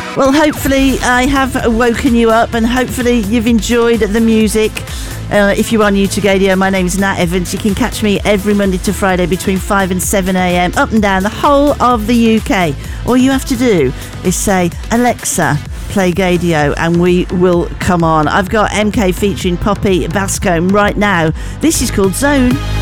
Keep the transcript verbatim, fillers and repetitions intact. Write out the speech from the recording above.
Well, hopefully I have woken you up and hopefully you've enjoyed the music. Uh, if you're on YouTube Radio, my name is Nat Evans. You can catch me every Monday to Friday between five and seven a.m. up and down the whole of the U K. All you have to do is say, Alexa, play Gaydio, and we will come on. I've got M K featuring Poppy Bascombe right now. This is called Zone.